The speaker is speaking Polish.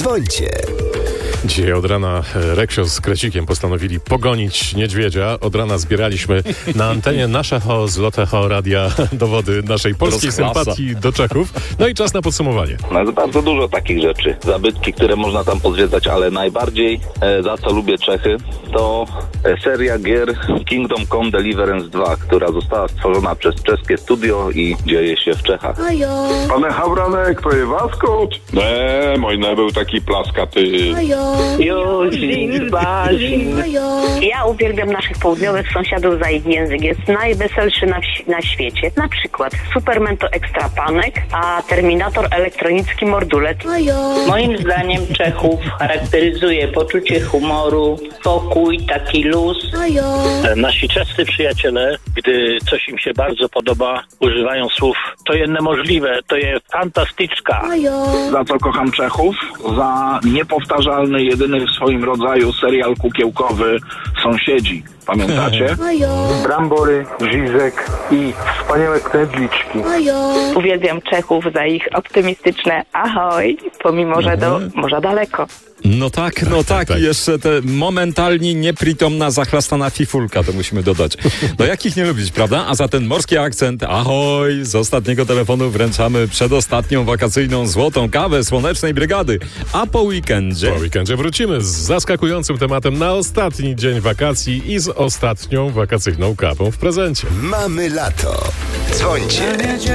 Dzwońcie. Dzisiaj od rana Reksio z Krecikiem postanowili pogonić niedźwiedzia. Od rana zbieraliśmy na antenie Nasze z Lotecho Radia dowody naszej polskiej sympatii do Czechów. No i czas na podsumowanie. No jest bardzo dużo takich rzeczy. Zabytki, które można tam pozwiedzać, ale najbardziej za co lubię Czechy, to seria gier Kingdom Come Deliverance 2, która została stworzona przez czeskie studio i dzieje się w Czechach. Pane Havranek, to je vás koč? Ne, můj nebyl taký plaskatý. Józin, Bazin. Ja uwielbiam naszych południowych sąsiadów za ich język. Jest najweselszy na świecie. Na przykład Superman to ekstra panek, a Terminator elektronicki mordulec. Moim zdaniem Czechów charakteryzuje poczucie humoru, spokój, taki luz. Nasi czescy przyjaciele, gdy coś im się bardzo podoba, używają słów to jest niemożliwe, to jest fantastyczka. Za co kocham Czechów? Za niepowtarzalny, jedyny w swoim rodzaju serial kukiełkowy Sąsiedzi. Pamiętacie? Brambory, Żyzek i wspaniałe knedliczki. Uwielbiam Czechów za ich optymistyczne ahoj, pomimo że do morza daleko. No tak. I jeszcze te momentalnie niepritomna, zachlastana fifulka, to musimy dodać. No jakich nie lubić, prawda? A za ten morski akcent, ahoj, z ostatniego telefonu wręczamy przedostatnią wakacyjną złotą kawę Słonecznej Brygady. A po weekendzie wrócimy z zaskakującym tematem na ostatni dzień wakacji i z ostatnią wakacyjną kawą w prezencie. Mamy lato. Dzwońcie.